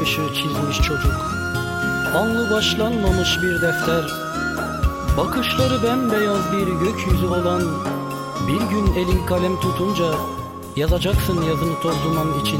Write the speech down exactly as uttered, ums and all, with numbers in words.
bakışı çizmiş çocuk. Alnı başlanmamış bir defter, bakışları bembeyaz bir gökyüzü olan, bir gün elin kalem tutunca yazacaksın yazını toz duman içinde.